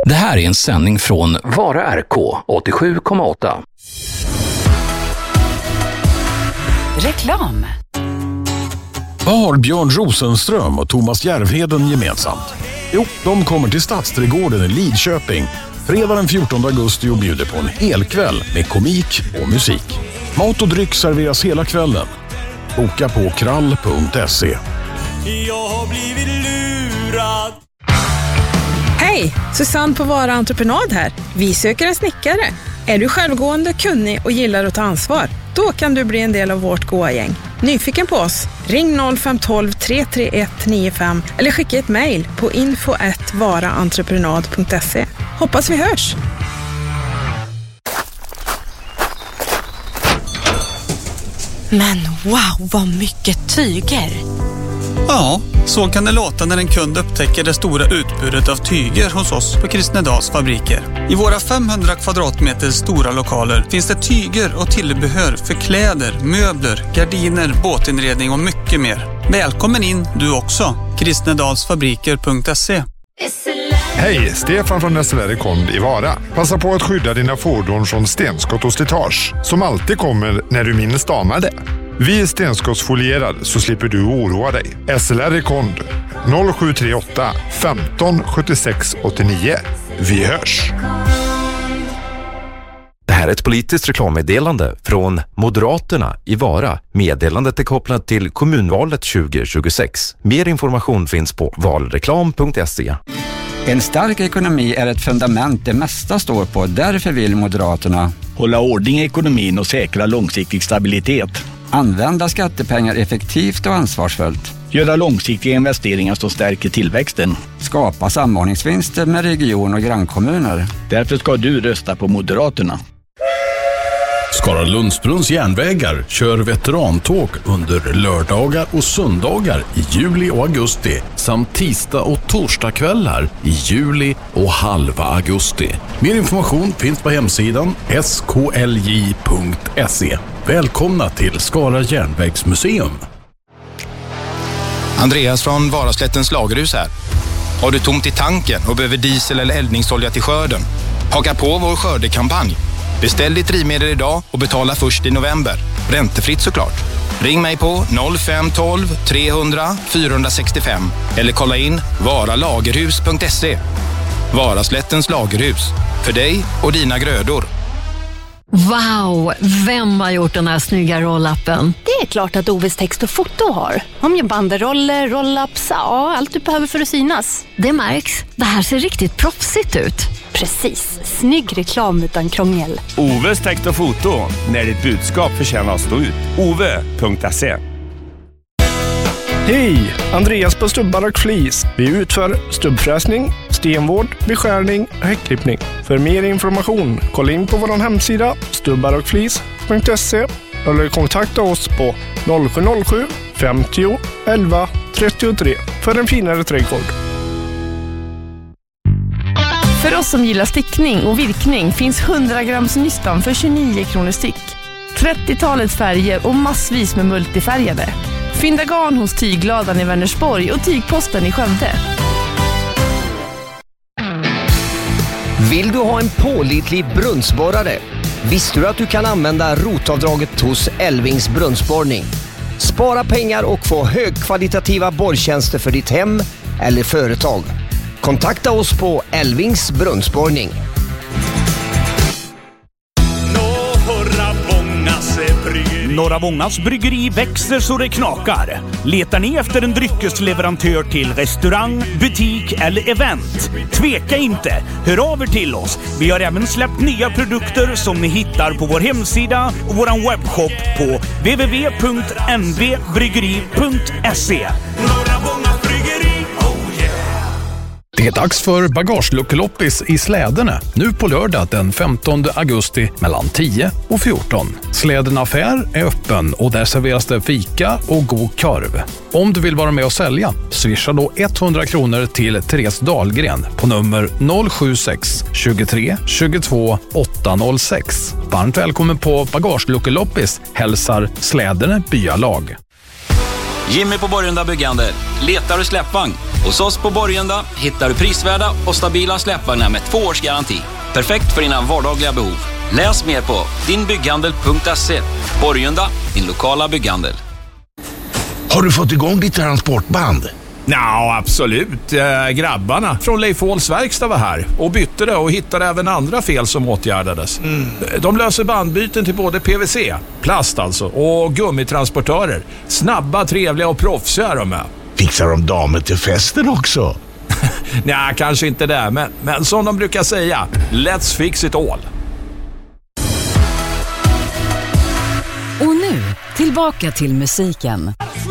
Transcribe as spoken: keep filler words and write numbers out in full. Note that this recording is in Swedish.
Det här är en sändning från Vara R K åttiosju komma åtta. Reklam. Vad har Björn Rosenström och Thomas Järvheden gemensamt? Jo, de kommer till Stadsträdgården i Lidköping fredag den fjortonde augusti och bjuder på en hel kväll med komik och musik. Mat och dryck serveras hela kvällen. Boka på krall punkt se. Jag har blivit lurad. Hej, Susanne på Vara Entreprenad här. Vi söker en snickare. Är du självgående, kunnig och gillar att ta ansvar? Då kan du bli en del av vårt goa gäng. Nyfiken på oss? Ring noll fem ett två tre tre ett nio fem eller skicka ett mejl på info at varaentreprenad punkt se. Hoppas vi hörs! Men wow, vad mycket tyger! Ja, så kan det låta när en kund upptäcker det stora utbudet av tyger hos oss på Kristnedals fabriker. I våra femhundra kvadratmeter stora lokaler finns det tyger och tillbehör för kläder, möbler, gardiner, båtinredning och mycket mer. Välkommen in du också. kristnedalsfabriker punkt se. Hej, Stefan från S L R Rekond i Vara. Passa på att skydda dina fordon från stenskott och slitage som alltid kommer när du minst anar det. Vi är stenskottsfolierade så slipper du oroa dig. S L R Rekond noll sju tre åtta femton sjuttiosex åttionio. Vi hörs! Det här är ett politiskt reklammeddelande från Moderaterna i Vara. Meddelandet är kopplat till kommunvalet tjugo tjugosex. Mer information finns på valreklam punkt se. En stark ekonomi är ett fundament det mesta står på. Därför vill Moderaterna hålla ordning i ekonomin och säkra långsiktig stabilitet. Använda skattepengar effektivt och ansvarsfullt. Göra långsiktiga investeringar som stärker tillväxten. Skapa samordningsvinster med region- och grannkommuner. Därför ska du rösta på Moderaterna. Skara Lundsbrunns järnvägar kör veterantåg under lördagar och söndagar i juli och augusti samt tisdag och torsdagskvällar i juli och halva augusti. Mer information finns på hemsidan s k l j punkt se. Välkomna till Skara järnvägsmuseum. Andreas från Varaslättens lagerhus här. Har du tomt i tanken och behöver diesel eller eldningsolja till skörden? Haka på vår skördekampanj. Beställ ditt drivmedel idag och betala först i november. Räntefritt såklart. Ring mig på noll fem ett två tre hundra fyra sex fem eller kolla in varalagerhus punkt se. Varaslättens lagerhus. För dig och dina grödor. Wow, vem har gjort den här snygga roll-appen? Det är klart att Oves text och foto har. Om jag banderoller, roll-ups, ja, allt du behöver för att synas. Det märks. Det här ser riktigt proffsigt ut. Precis. Snygg reklam utan krångel. Oves text och foto. När ditt budskap förtjänar att stå ut. ove punkt se. Hej! Andreas på Stubbar och Flis. Vi utför stubbfräsning, stenvård, beskärning och häckklippning. För mer information, kolla in på vår hemsida stubbar och flis punkt se eller kontakta oss på noll sju noll sju femtio elva trettiotre för en finare trädgård. För oss som gillar stickning och virkning finns hundra grams nystan för tjugonio kronor styck. trettiotalet färger och massvis med multifärgade. Fynda garn hos Tygladan i Vänersborg och Tygposten i Skövde. Vill du ha en pålitlig brunnsborrare? Visste du att du kan använda rotavdraget hos Elvings brunnsborrning? Spara pengar och få högkvalitativa borrtjänster för ditt hem eller företag. Kontakta oss på Elvings brunnsborrning. Norra Vångas bryggeri växer så det knakar. Letar ni efter en dryckesleverantör till restaurang, butik eller event? Tveka inte, hör av er till oss. Vi har även släppt nya produkter som ni hittar på vår hemsida och vår webbshop på w w w punkt n v bryggeri punkt se. Norra Vångas bryggeri, oh yeah! Det är dags för bagageluckeloppis i Slädene, nu på lördag den femtonde augusti mellan tio och fjorton. Slädene affär är öppen och där serveras det fika och god korv. Om du vill vara med och sälja, swisha då hundra kronor till Therese Dahlgren på nummer noll sju sex tjugotre tjugotvå åtta sex. Varmt välkommen på bagageluckeloppis, hälsar Slädene byalag. Jimmy på Borgunda byggande. Letar du släppvagn? Hos oss på Borgenda hittar du prisvärda och stabila släpvagnar med två års garanti. Perfekt för dina vardagliga behov. Läs mer på din bygghandel punkt se. Borgenda, din lokala bygghandel. Har du fått igång ditt transportband? Ja, absolut. Eh, grabbarna från Leif Håls verkstad var här och bytte det och hittade även andra fel som åtgärdades. Mm. De löser bandbyten till både P V C, plast alltså, och gummitransportörer. Snabba, trevliga och proffsiga de är. Fixar de damer till festen också? Nej, kanske inte det, men, men som de brukar säga, let's fix it all. Och nu, tillbaka till musiken.